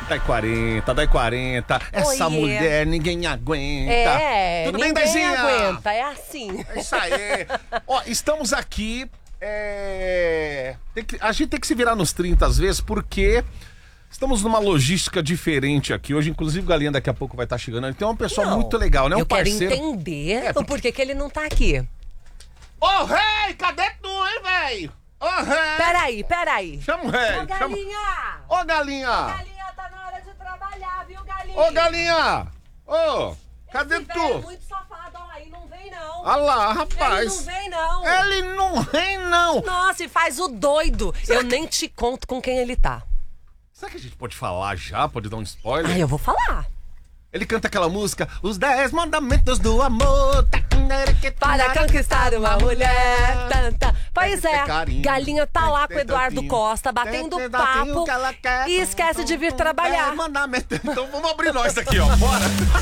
Dai 40, dai 40. Essa Oiê. mulher ninguém aguenta. Tudo bem, ninguém Daizinha? aguenta, é assim. É isso aí. Ó, estamos aqui. A gente tem que se virar nos 30 às vezes, porque estamos numa logística diferente aqui. Hoje, inclusive, o Galinha daqui a pouco vai estar chegando. Ele tem uma pessoa Não, muito legal, né? Um eu quero parceiro. entender o porquê que ele não tá aqui. Ô, rei, cadê tu, hein, velho? Ô, rei. Peraí. Chama o rei. Ô, Galinha! Ô, Galinha. Galinha, tá na hora de trabalhar, viu, Galinha? Ô, Galinha. Ô, cadê Esse velho é tu? muito safado, ó, aí não vem não. Olha lá, Ele rapaz. não vem não. Ele não vem, não. Nossa, e faz o doido. Eu nem te conto com quem ele tá. Será que a gente pode falar já? Pode dar um spoiler? Ah, eu vou falar. Ele canta aquela música, Os 10 Mandamentos do Amor. Para conquistar uma mulher. Tanta. Pois Tem que ter é, carinho, Galinha tá tem lá que com ter o Eduardo tantinho, Costa, batendo tem que ter tantinho papo que ela quer. e esquece de vir trabalhar. Mandamento. Então vamos abrir nós aqui, ó. Bora.